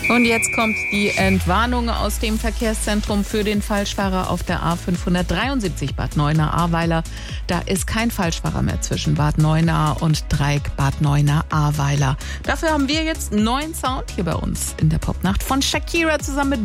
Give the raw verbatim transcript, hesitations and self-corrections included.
Und jetzt kommt die Entwarnung aus dem Verkehrszentrum für den Falschfahrer auf der A fünfhundertdreiundsiebzig Bad Neuenahr-Ahrweiler. Da ist kein Falschfahrer mehr zwischen Bad Neuenahr und Dreieck Bad Neuenahr-Ahrweiler. Dafür haben wir jetzt einen neuen Sound hier bei uns in der Popnacht von Shakira zusammen mit